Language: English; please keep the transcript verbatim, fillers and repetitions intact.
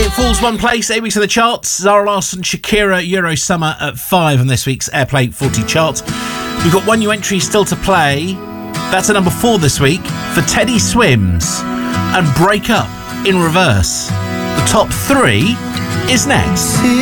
It falls one place, eight weeks in the charts. Zara Larsson, Shakira, Euro Summer at five on this week's Airplay forty chart. We've got one new entry still to play. That's a number four this week for Teddy Swims and Break Up in Reverse. The top three is next.